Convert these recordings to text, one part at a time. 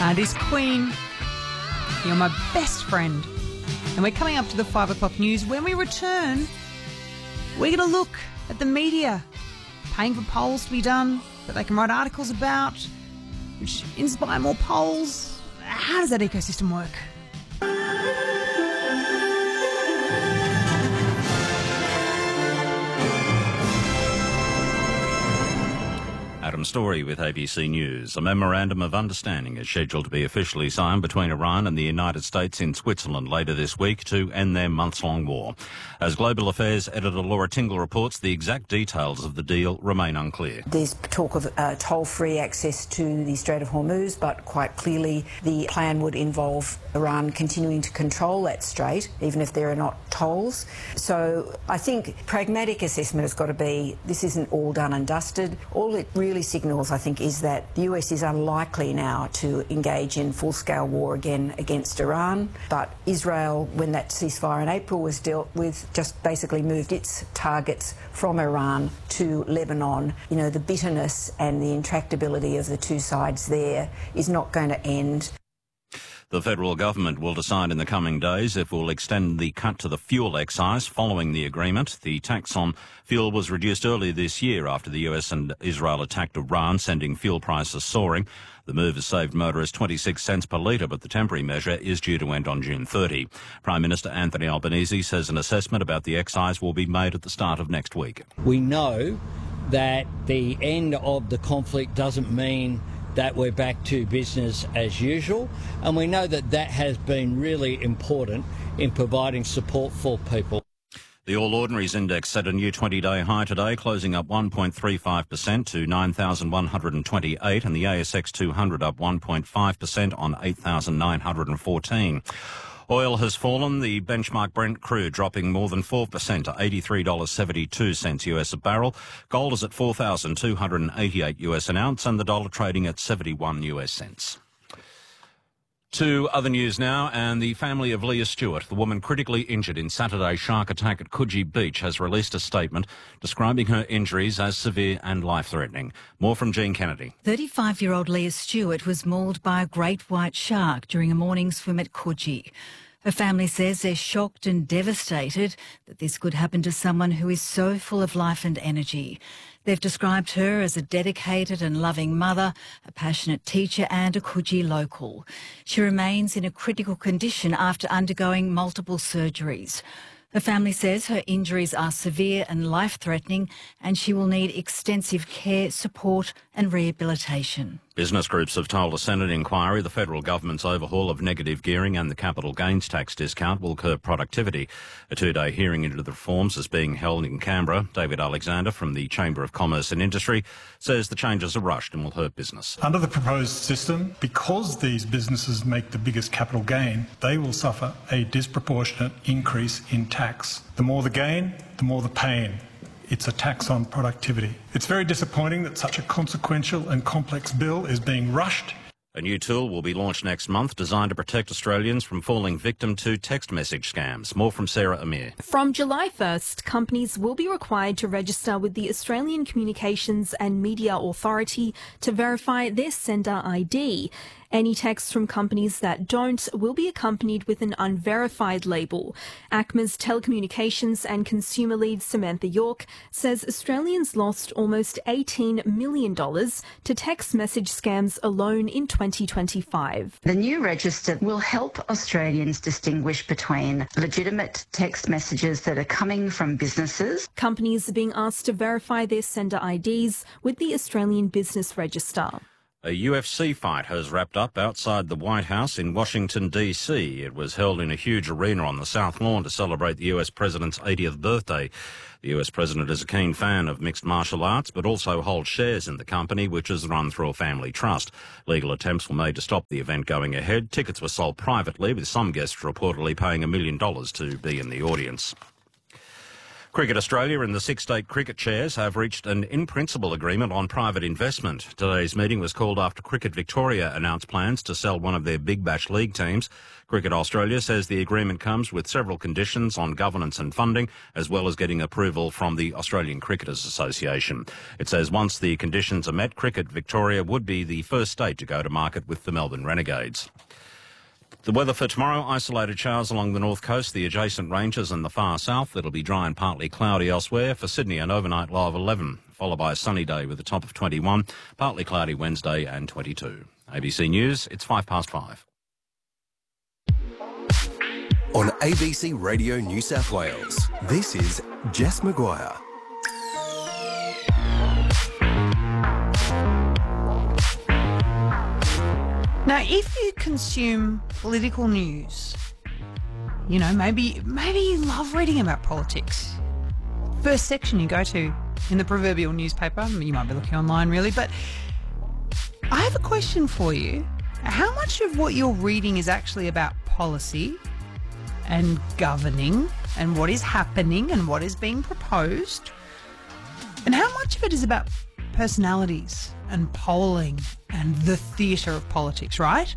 And it's Queen. You're my best friend. And we're coming up to the 5 o'clock news. When we return, we're going to look at the media paying for polls to be done that they can write articles about, which inspire more polls. How does that ecosystem work? Adam Story with ABC News. A memorandum of understanding is scheduled to be officially signed between Iran and the United States in Switzerland later this week to end their months-long war. As Global Affairs editor Laura Tingle reports, the exact details of the deal remain unclear. There's talk of toll-free access to the Strait of Hormuz, but quite clearly the plan would involve Iran continuing to control that strait, even if there are not tolls. So I think pragmatic assessment has got to be this isn't all done and dusted. All it really signals, I think, is that the US is unlikely now to engage in full-scale war again against Iran. But Israel, when that ceasefire in April was dealt with, just basically moved its targets from Iran to Lebanon. You know, the bitterness and the intractability of the two sides there is not going to end. The federal government will decide in the coming days if it will extend the cut to the fuel excise following the agreement. The tax on fuel was reduced earlier this year after the US and Israel attacked Iran, sending fuel prices soaring. The move has saved motorists 26 cents per litre, but the temporary measure is due to end on June 30. Prime Minister Anthony Albanese says an assessment about the excise will be made at the start of next week. We know that the end of the conflict doesn't mean that we're back to business as usual, and we know that that has been really important in providing support for people. The All Ordinaries Index set a new 20-day high today, closing up 1.35% to 9,128, and the ASX 200 up 1.5% on 8,914. Oil has fallen, the benchmark Brent crude dropping more than 4% to $83.72 US a barrel. Gold is at $4,288 US an ounce, and the dollar trading at 71 US cents. To other news now, and the family of Leah Stewart, the woman critically injured in Saturday's shark attack at Coogee Beach, has released a statement describing her injuries as severe and life-threatening. More from Jean Kennedy. 35-year-old Leah Stewart was mauled by a great white shark during a morning swim at Coogee. Her family says they're shocked and devastated that this could happen to someone who is so full of life and energy. They've described her as a dedicated and loving mother, a passionate teacher and a Coogee local. She remains in a critical condition after undergoing multiple surgeries. Her family says her injuries are severe and life-threatening, and she will need extensive care, support and rehabilitation. Business groups have told a Senate inquiry the federal government's overhaul of negative gearing and the capital gains tax discount will curb productivity. A two-day hearing into the reforms is being held in Canberra. David Alexander from the Chamber of Commerce and Industry says the changes are rushed and will hurt business. Under the proposed system, because these businesses make the biggest capital gain, they will suffer a disproportionate increase in tax. The more the gain, the more the pain. It's a tax on productivity. It's very disappointing that such a consequential and complex bill is being rushed. A new tool will be launched next month designed to protect Australians from falling victim to text message scams. More from Sarah Amir. From July 1st, companies will be required to register with the Australian Communications and Media Authority to verify their sender ID. Any texts from companies that don't will be accompanied with an unverified label. ACMA's telecommunications and consumer lead Samantha York says Australians lost almost $18 million to text message scams alone in 2025. The new register will help Australians distinguish between legitimate text messages that are coming from businesses. Companies are being asked to verify their sender IDs with the Australian Business Register. A UFC fight has wrapped up outside the White House in Washington, D.C. It was held in a huge arena on the South Lawn to celebrate the US President's 80th birthday. The US President is a keen fan of mixed martial arts, but also holds shares in the company, which is run through a family trust. Legal attempts were made to stop the event going ahead. Tickets were sold privately, with some guests reportedly paying $1 million to be in the audience. Cricket Australia and the 6 state cricket chairs have reached an in-principle agreement on private investment. Today's meeting was called after Cricket Victoria announced plans to sell one of their Big Bash League teams. Cricket Australia says the agreement comes with several conditions on governance and funding, as well as getting approval from the Australian Cricketers Association. It says once the conditions are met, Cricket Victoria would be the first state to go to market with the Melbourne Renegades. The weather for tomorrow, isolated showers along the north coast, the adjacent ranges and the far south. It'll be dry and partly cloudy elsewhere. For Sydney, an overnight low of 11, followed by a sunny day with a top of 21, partly cloudy Wednesday and 22. ABC News, it's 5:05. On ABC Radio New South Wales, this is Jess Maguire. Now, if you consume political news, you know, maybe you love reading about politics. First section you go to in the proverbial newspaper, you might be looking online really, but I have a question for you. How much of what you're reading is actually about policy and governing and what is happening and what is being proposed? And how much of it is about personalities and polling and the theatre of politics, right?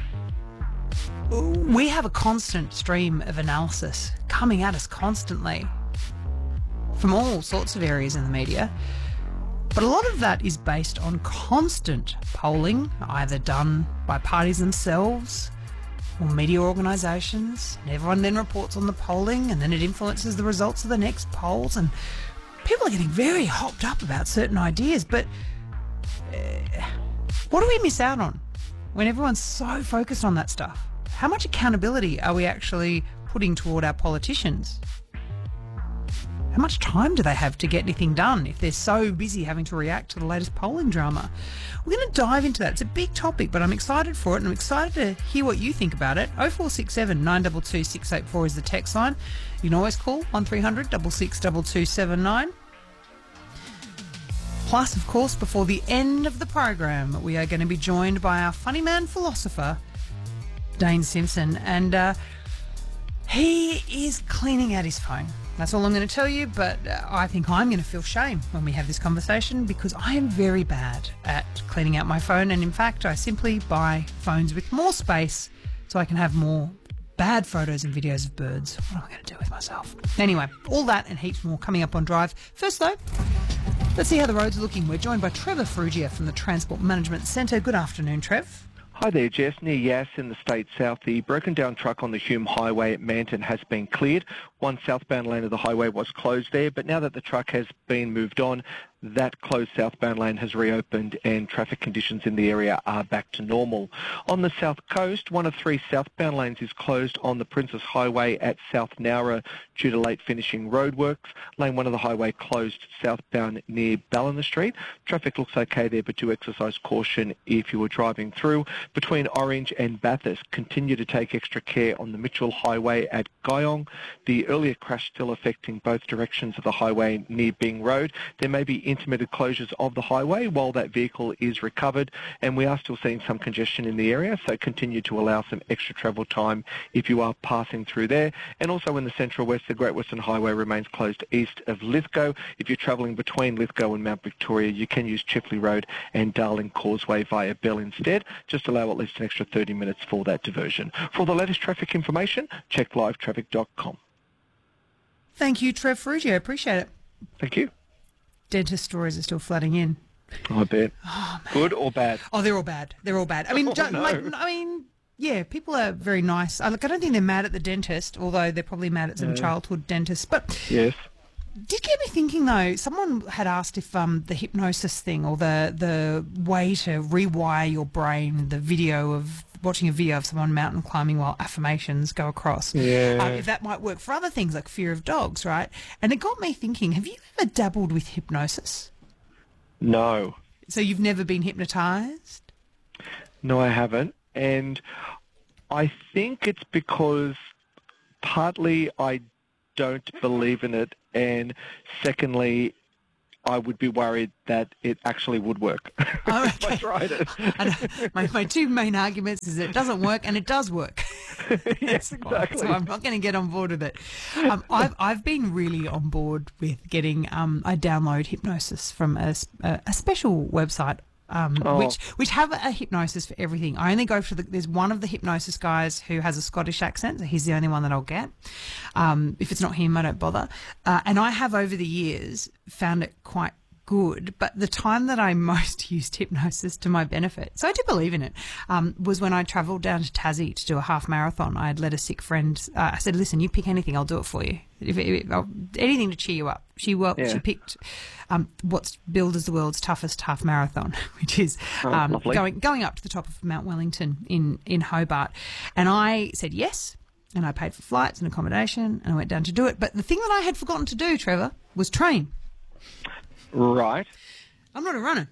We have a constant stream of analysis coming at us constantly from all sorts of areas in the media. But a lot of that is based on constant polling, either done by parties themselves or media organisations. And everyone then reports on the polling and then it influences the results of the next polls. And people are getting very hopped up about certain ideas, but what do we miss out on when everyone's so focused on that stuff? How much accountability are we actually putting toward our politicians? How much time do they have to get anything done if they're so busy having to react to the latest polling drama? We're going to dive into that. It's a big topic, but I'm excited for it, and I'm excited to hear what you think about it. 0467 922 684 is the text line. You can always call 1300 662279. Plus, of course, before the end of the program, we are going to be joined by our funny man philosopher, Dane Simpson, and he is cleaning out his phone. That's all I'm going to tell you, but I think I'm going to feel shame when we have this conversation because I am very bad at cleaning out my phone, and in fact, I simply buy phones with more space so I can have more bad photos and videos of birds. What am I going to do with myself? Anyway, all that and heaps more coming up on Drive. First, though, let's see how the roads are looking. We're joined by Trevor Frugia from the Transport Management Centre. Good afternoon, Trev. Hi there, Jess. Near Yass in the state south, the broken down truck on the Hume Highway at Manton has been cleared. One southbound lane of the highway was closed there, but now that the truck has been moved on, that closed southbound lane has reopened and traffic conditions in the area are back to normal. On the south coast, one of 3 southbound lanes is closed on the Princess Highway at South Nowra due to late finishing roadworks. Lane 1 of the highway closed southbound near Ballina Street. Traffic looks okay there, but do exercise caution if you were driving through. Between Orange and Bathurst, continue to take extra care on the Mitchell Highway at Guyong. The earlier crash still affecting both directions of the highway near Bing Road. There may be intermittent closures of the highway while that vehicle is recovered, and we are still seeing some congestion in the area, so continue to allow some extra travel time if you are passing through there. And also in the Central West, the Great Western Highway remains closed east of Lithgow. If you're travelling between Lithgow and Mount Victoria, you can use Chifley Road and Darling Causeway via Bell instead. Just allow at least an extra 30 minutes for that diversion. For the latest traffic information, check livetraffic.com. Thank you, Trev Frugia. Appreciate it. Thank you. Dentist stories are still flooding in. I bet. Good or bad? Oh, they're all bad. They're all bad. I mean, yeah, people are very nice. Look, I don't think they're mad at the dentist, although they're probably mad at some childhood dentists. But yes, did get me thinking though. Someone had asked if the hypnosis thing or the way to rewire your brain, the video of watching a video of someone mountain climbing while affirmations go across. If that might work for other things like fear of dogs, right? And it got me thinking, have you ever dabbled with hypnosis? No. So you've never been hypnotised? No, I haven't. And I think it's because partly I don't believe in it, and secondly, I would be worried that it actually would work. Oh, if I tried it. My two main arguments is it doesn't work and it does work. Yes, exactly. So I'm not going to get on board with it. I've been really on board with getting. I download hypnosis from a special website. Which have a hypnosis for everything. I only go for there's one of the hypnosis guys who has a Scottish accent, so he's the only one that I'll get. If it's not him, I don't bother. And I have over the years found it quite good, but the time that I most used hypnosis to my benefit, so I do believe in it, was when I travelled down to Tassie to do a half marathon. I had let a sick friend, I said, listen, you pick anything, I'll do it for you. Anything to cheer you up. She picked what's billed as the world's toughest half marathon, which is going up to the top of Mount Wellington in Hobart. And I said yes, and I paid for flights and accommodation, and I went down to do it. But the thing that I had forgotten to do, Trevor, was train. Right. I'm not a runner.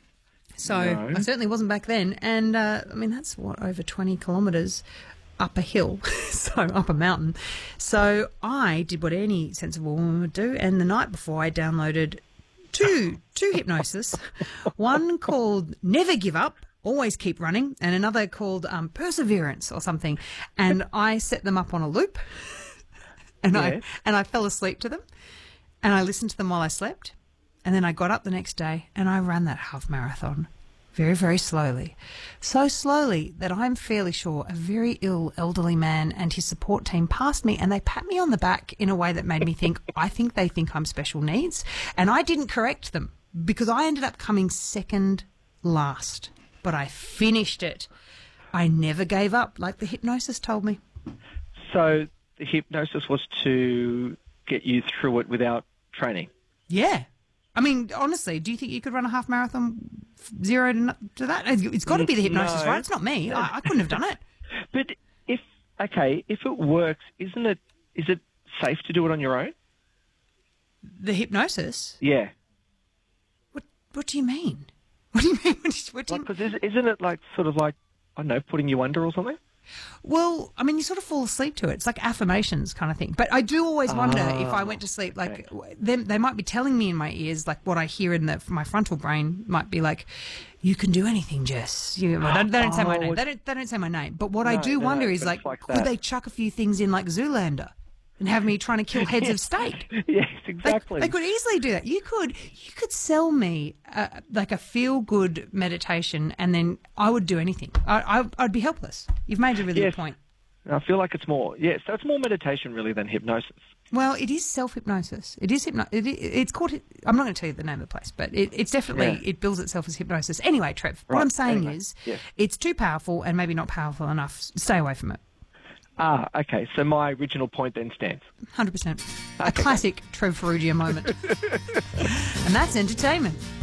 So I certainly wasn't back then. And, that's, over 20 kilometres up a hill, so up a mountain. So I did what any sensible woman would do, and the night before I downloaded two hypnosis, one called Never Give Up, Always Keep Running, and another called Perseverance or something. And I set them up on a loop, and I fell asleep to them, and I listened to them while I slept. And then I got up the next day and I ran that half marathon very, very slowly. So slowly that I'm fairly sure a very ill elderly man and his support team passed me, and they pat me on the back in a way that made me think, I think they think I'm special needs. And I didn't correct them because I ended up coming second last. But I finished it. I never gave up like the hypnosis told me. So the hypnosis was to get you through it without training? Yeah. I mean, honestly, do you think you could run a half marathon 0 to that? It's got to be the hypnosis, right? It's not me. I couldn't have done it. But if it works, is it safe to do it on your own? The hypnosis? Yeah. What do you mean? What do you mean? Because isn't it sort of like, I don't know, putting you under or something? Well, I mean, you sort of fall asleep to it. It's like affirmations kind of thing. But I do always wonder if I went to sleep, they might be telling me in my ears, like what I hear in my frontal brain might be like, you can do anything, Jess. They don't say my name. They don't say my name. But what I do wonder is, could they chuck a few things in like Zoolander and have me trying to kill heads of state? Yes, exactly. They could easily do that. You could sell me a feel-good meditation, and then I would do anything. I'd be helpless. You've made a really good point. I feel like it's more, so it's more meditation really than hypnosis. Well, it is self-hypnosis. It is it's called, I'm not going to tell you the name of the place, but it's definitely, it bills itself as hypnosis. Anyway, Trev, what I'm saying is it's too powerful and maybe not powerful enough. Stay away from it. Okay. So my original point then stands. 100%. A classic Trev Ferrugia moment. And that's entertainment.